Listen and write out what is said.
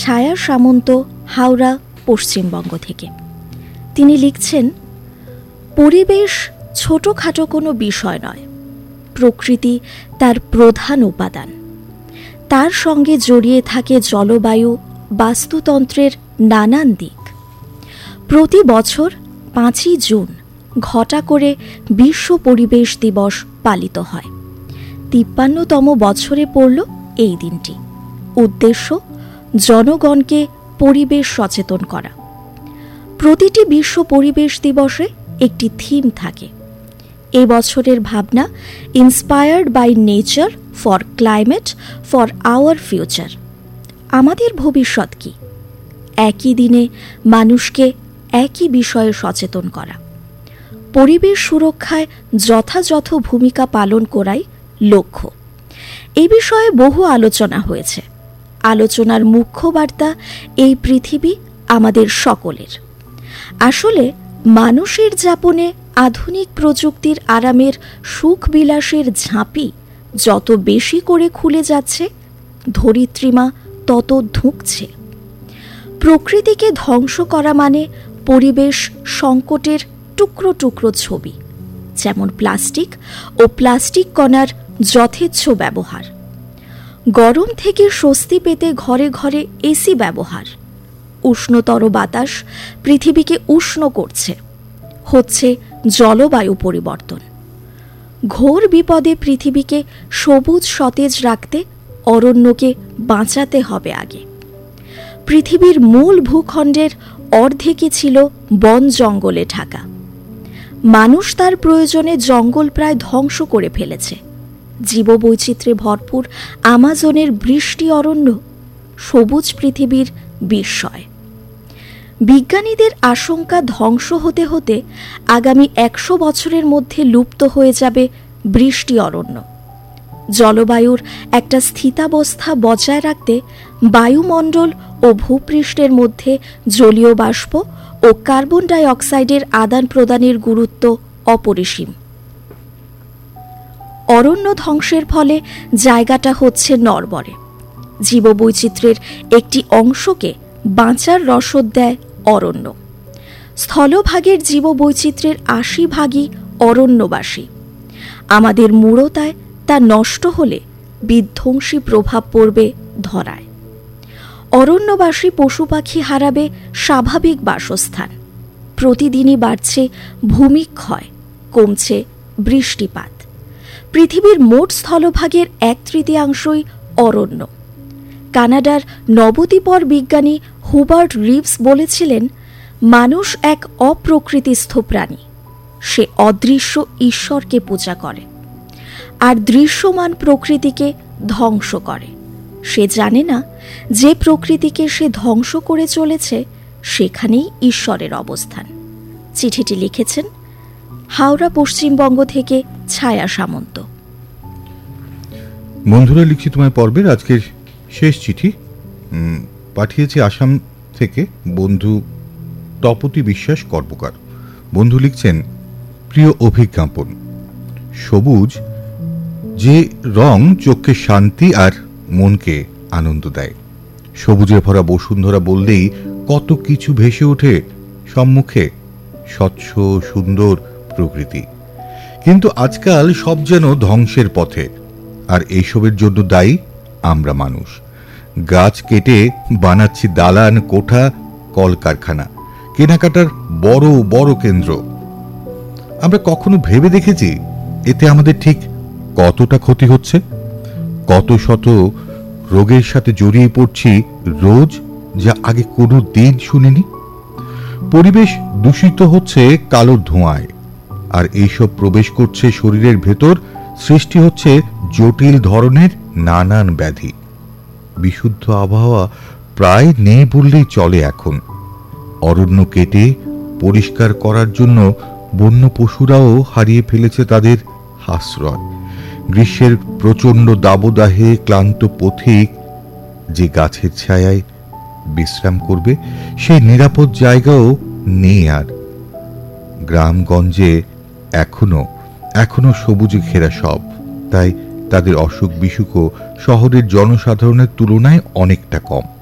ছায়া সামন্ত, হাওড়া, পশ্চিমবঙ্গ থেকে। তিনি লিখছেন, পরিবেশ ছোটখাটো কোনো বিষয় নয়, প্রকৃতি তার প্রধান উপাদান। তার সঙ্গে জড়িয়ে থাকে জলবায়ু, বাস্তুতন্ত্রের নানান দিক। প্রতি বছর 5ই জুন ঘটা করে বিশ্ব পরিবেশ দিবস পালিত হয়। 53তম বছরে পড়ল এই দিনটি। উদ্দেশ্য জনগণকে পরিবেশ সচেতন করা। প্রতিটি বিশ্ব পরিবেশ দিবসে একটি থিম থাকে। এ বছরের ভাবনা inspired by nature for climate for our future. আমাদের ভবিষ্যৎ কি? একই দিনে মানুষকে একই বিষয়ে সচেতন করা। পরিবেশ সুরক্ষায় যথাযথ ভূমিকা পালন করাই লক্ষ্য। এই বিষয়ে বহু আলোচনা হয়েছে। আলোচনার মুখ্য বার্তা, এই পৃথিবী আমাদের সকলের। আসলে মানুষের যাপনে আধুনিক প্রযুক্তির আরামের সুখ বিলাসের ঝাঁপি যত বেশি করে খুলে যাচ্ছে, ধরিত্রীমা তত ধুঁকছে। প্রকৃতিকে ধ্বংস করা মানে পরিবেশ সংকটের টুকরো টুকরো ছবি, যেমন প্লাস্টিক ও প্লাস্টিক কণার যথেচ্ছ ব্যবহার, গরম থেকে স্বস্তি পেতে ঘরে ঘরে এসি ব্যবহার, উষ্ণতর বাতাস পৃথিবীকে উষ্ণ করছে, হচ্ছে জলবায়ু পরিবর্তন। ঘোর বিপদে পৃথিবীকে সবুজ সতেজ রাখতে অরণ্যকে বাঁচাতে হবে আগে। পৃথিবীর মূল ভূখণ্ডের অর্ধেকই ছিল বন জঙ্গলে ঢাকা। মানুষ তার প্রয়োজনে জঙ্গল প্রায় ধ্বংস করে ফেলেছে। জীববৈচিত্র্যে ভরপুর আমাজনের বৃষ্টি অরণ্য সবুজ পৃথিবীর বিস্ময়। বিজ্ঞানীদের আশঙ্কা, ধ্বংস হতে হতে আগামী 100 বছরের মধ্যে লুপ্ত হয়ে যাবে বৃষ্টি অরণ্য। জলবায়ুর একটা স্থিতাবস্থা বজায় রাখতে বায়ুমণ্ডল ও ভূপৃষ্ঠের মধ্যে জলীয় বাষ্প ও কার্বন ডাই অক্সাইডের আদান প্রদানের গুরুত্ব অপরিসীম। অরণ্য ধ্বংসের ফলে জায়গাটা হচ্ছে নড়বড়ে। জীববৈচিত্র্যের একটি অংশকে বাঁচার রসদ দেয় অরণ্য। স্থলভাগের জীববৈচিত্র্যের 80% অরণ্যবাসী। আমাদের মূঢ়তায় তা নষ্ট হলে বিধ্বংসী প্রভাব পড়বে ধরায়। অরণ্যবাসী পশু পাখি হারাবে স্বাভাবিক বাসস্থান। প্রতিদিনই বাড়ছে ভূমিক্ষয়, কমছে বৃষ্টিপাত। পৃথিবীর মোট স্থলভাগের 1/3 অরণ্য। কানাডার নবদ্বীপর বিজ্ঞানী হুবার্ট রিভস বলেছিলেন, মানুষ এক অপ্রকৃতিস্থ প্রাণী। সে অদৃশ্য ঈশ্বরকে পূজা করে আর দৃশ্যমান প্রকৃতিকে ধ্বংস করে। সে জানে না যে প্রকৃতিকে সে ধ্বংস করে চলেছে সেখানেই ঈশ্বরের অবস্থান। চিঠিটি লিখেছেন হাওড়া, পশ্চিমবঙ্গ থেকে ছায়া সামন্ত। বন্ধুরা, লিখছি তোমার পর্বের আজকের শেষ চিঠি। পাঠিয়েছে আসাম থেকে বন্ধু তপতি বিশ্বাস কর্মকার। বন্ধু লিখছেন, প্রিয় অভিজ্ঞাপন, সবুজ যে রং চোখকে শান্তি আর মনকে আনন্দ দেয়। সবুজে ভরা বসুন্ধরা বললেই কত কিছু ভেসে ওঠে সম্মুখে, স্বচ্ছ সুন্দর প্রকৃতি। কিন্তু আজকাল সব যেন ধ্বংসের পথে, আর এইসবের জন্য দায়ী আমরা মানুষ। গাছ কেটে বানাচ্ছি দালান, কোঠা, কলকারখানা, কেনাকাটার বড় বড় কেন্দ্র। আমরা কখনো ভেবে দেখেছি এতে আমাদের ঠিক কতটা ক্ষতি হচ্ছে? কত শত রোগের সাথে জড়িয়ে পড়ছি রোজ, যা আগে কোনো দিন শুনিনি। পরিবেশ দূষিত হচ্ছে কালো ধোঁয়ায়, আর এইসব প্রবেশ করছে শরীরের ভেতর, সৃষ্টি হচ্ছে জটিল ধরনের নানান ব্যাধি। বিশুদ্ধ আবহাওয়া প্রায় নেই বললেই চলে এখন। অরণ্য কেটে পরিষ্কার করার জন্য বন্য পশুরাও হারিয়ে ফেলেছে তাদের আশ্রয়। গ্রীষ্মের প্রচণ্ড দাবদাহে ক্লান্ত পথিক যে গাছের ছায়ায় বিশ্রাম করবে, সেই নিরাপদ জায়গাও নেই আর। গ্রামগঞ্জে এখনো সবুজে ঘেরা সব, তাই তাদের অসুখ বিসুখও শহরের জনসাধারণের তুলনায় অনেকটা কম।